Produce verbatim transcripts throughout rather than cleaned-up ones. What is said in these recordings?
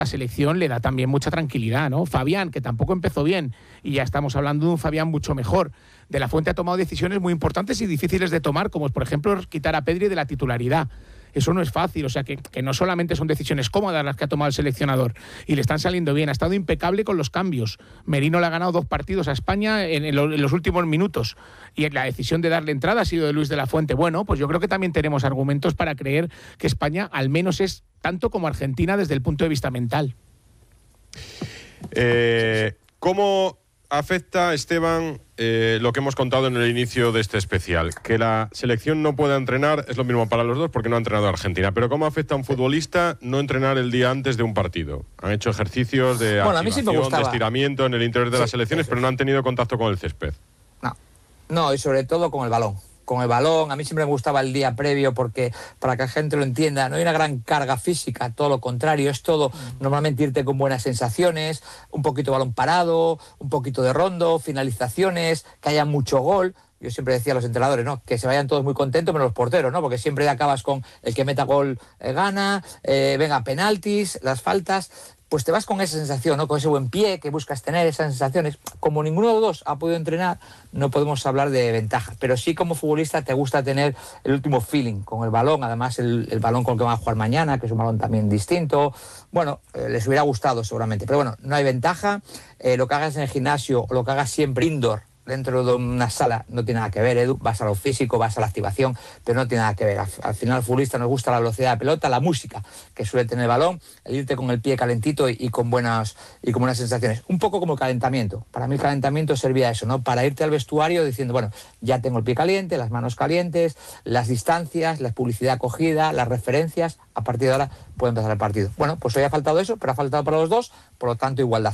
la selección le da también mucha tranquilidad, ¿no? Fabián, que tampoco empezó bien, y ya estamos hablando de un Fabián mucho mejor. De la Fuente ha tomado decisiones muy importantes y difíciles de tomar, como por ejemplo quitar a Pedri de la titularidad. Eso no es fácil, o sea que, que no solamente son decisiones cómodas las que ha tomado el seleccionador, y le están saliendo bien, ha estado impecable con los cambios. Merino le ha ganado dos partidos a España en, en, lo, en los últimos minutos, y la decisión de darle entrada ha sido de Luis de la Fuente. Bueno, pues yo creo que también tenemos argumentos para creer que España al menos es tanto como Argentina desde el punto de vista mental. Eh, ¿Cómo afecta, Esteban, eh, lo que hemos contado en el inicio de este especial? Que la selección no pueda entrenar es lo mismo para los dos porque no ha entrenado Argentina. Pero ¿cómo afecta a un futbolista no entrenar el día antes de un partido? Han hecho ejercicios de bueno, activación, sí de estiramiento en el interior de sí, las selecciones, pero no han tenido contacto con el césped. No, no, y sobre todo con el balón. Con el balón, a mí siempre me gustaba el día previo porque, para que la gente lo entienda, no hay una gran carga física, todo lo contrario, es todo normalmente irte con buenas sensaciones, un poquito de balón parado, un poquito de rondo, finalizaciones, que haya mucho gol. Yo siempre decía a los entrenadores, ¿no?, que se vayan todos muy contentos menos los porteros, ¿no?, porque siempre acabas con el que meta gol eh, gana, eh, venga, penaltis, las faltas. Pues te vas con esa sensación, ¿no?, con ese buen pie que buscas tener, esas sensaciones. Como ninguno de los dos ha podido entrenar, no podemos hablar de ventaja. Pero sí, como futbolista, te gusta tener el último feeling con el balón. Además, el, el balón con el que van a jugar mañana, que es un balón también distinto. Bueno, eh, les hubiera gustado seguramente. Pero bueno, no hay ventaja. Eh, lo que hagas en el gimnasio o lo que hagas siempre indoor, dentro de una sala, no tiene nada que ver, Edu. Vas a lo físico, vas a la activación, pero no tiene nada que ver. Al, al final, al futbolista nos gusta la velocidad de la pelota, la música que suele tener el balón, el irte con el pie calentito y, y con buenas y con buenas sensaciones. Un poco como el calentamiento. Para mí el calentamiento servía a eso, ¿no?, para irte al vestuario diciendo, bueno, ya tengo el pie caliente, las manos calientes, las distancias, la publicidad cogida, las referencias. A partir de ahora puede empezar el partido. Bueno, pues hoy ha faltado eso, pero ha faltado para los dos, por lo tanto, igualdad.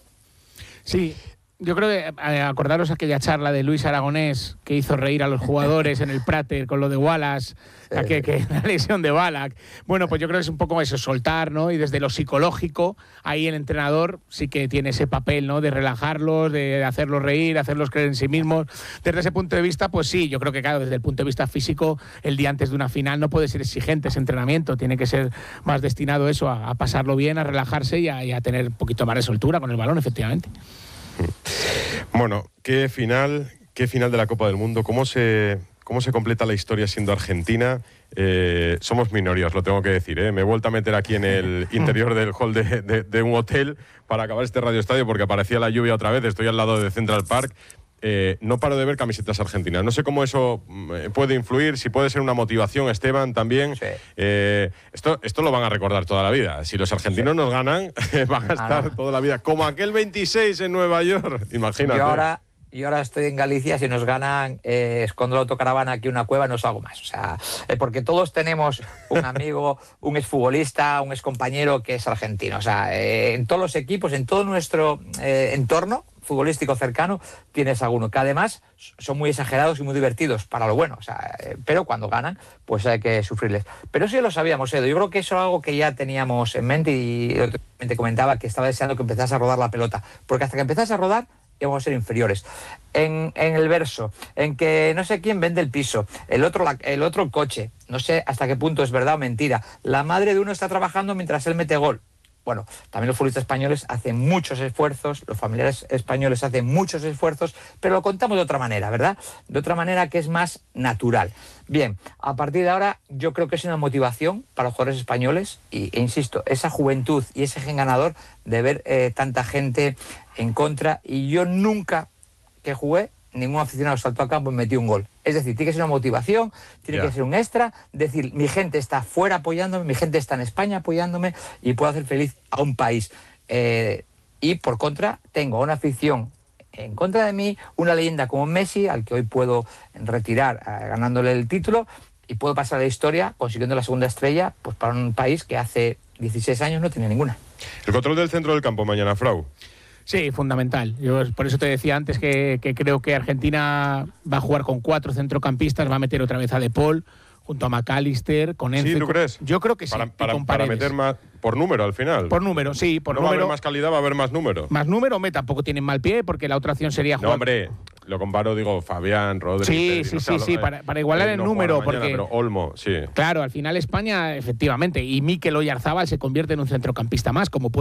Sí. Yo creo que eh, acordaros aquella charla de Luis Aragonés que hizo reír a los jugadores en el Prater con lo de Wallace, sí. que, que la lesión de Ballack. Bueno, pues yo creo que es un poco eso, soltar, ¿no? Y desde lo psicológico, ahí el entrenador sí que tiene ese papel, ¿no?, de relajarlos, de hacerlos reír, hacerlos creer en sí mismos. Desde ese punto de vista, pues sí, yo creo que claro, desde el punto de vista físico, el día antes de una final no puede ser exigente ese entrenamiento, tiene que ser más destinado eso, a, a pasarlo bien, a relajarse y a, y a tener un poquito más de soltura con el balón, efectivamente. Bueno, qué final, qué final de la Copa del Mundo, cómo se, cómo se completa la historia siendo Argentina. Eh, somos minorías, lo tengo que decir, ¿eh? Me he vuelto a meter aquí en el interior del hall de, de, de un hotel para acabar este radioestadio porque aparecía la lluvia otra vez, estoy al lado de Central Park. Eh, no paro de ver camisetas argentinas. No sé cómo eso puede influir, si puede ser una motivación, Esteban, también. Sí. Eh, esto, esto lo van a recordar toda la vida. Si los argentinos sí. nos ganan, van a estar ah, no. toda la vida. Como aquel veintiséis en Nueva York. Imagínate. Yo ahora, yo ahora estoy en Galicia, si nos ganan, eh, escondo la autocaravana aquí en una cueva, no salgo más. O sea, eh, porque todos tenemos un amigo, un exfutbolista, un excompañero que es argentino. O sea, eh, en todos los equipos, en todo nuestro eh, entorno futbolístico cercano, tienes alguno que además son muy exagerados y muy divertidos para lo bueno, o sea, eh, pero cuando ganan pues hay que sufrirles. Pero eso ya lo sabíamos, Edu. Yo creo que eso es algo que ya teníamos en mente y te comentaba que estaba deseando que empezase a rodar la pelota, porque hasta que empezase a rodar íbamos a ser inferiores. En, en el verso, en que no sé quién vende el piso, el otro, la, el otro el coche, no sé hasta qué punto es verdad o mentira, la madre de uno está trabajando mientras él mete gol. Bueno, también los futbolistas españoles hacen muchos esfuerzos, los familiares españoles hacen muchos esfuerzos, pero lo contamos de otra manera, ¿verdad? De otra manera que es más natural. Bien, a partir de ahora yo creo que es una motivación para los jugadores españoles y, e insisto, esa juventud y ese gen ganador de ver eh, tanta gente en contra, y yo nunca que jugué, ningún aficionado saltó a campo y metió un gol. Es decir, tiene que ser una motivación, tiene yeah. que ser un extra, decir, mi gente está fuera apoyándome, mi gente está en España apoyándome y puedo hacer feliz a un país. Eh, y por contra, tengo una afición en contra de mí, una leyenda como Messi, al que hoy puedo retirar eh, ganándole el título, y puedo pasar a la historia consiguiendo la segunda estrella pues para un país que hace dieciséis años no tenía ninguna. El control del centro del campo mañana, Frau. Sí, fundamental. Yo por eso te decía antes que, que creo que Argentina va a jugar con cuatro centrocampistas, va a meter otra vez a De Paul junto a McAllister, con Enzo. ¿Sí, tú crees? Yo creo que sí. Para, para, para meter más por número al final. Por número, sí. Por no número, va a haber más calidad, va a haber más número. Más número, me tampoco tienen mal pie porque la otra opción sería jugar. No, hombre, lo comparo, digo, Fabián, Rodri. Sí, Pedri, sí, no sé, sí, sí, eh, para, para igualar él el no número, juega mañana, porque pero Olmo, sí. claro, al final España, efectivamente, y Mikel Oyarzabal se convierte en un centrocampista más, como puede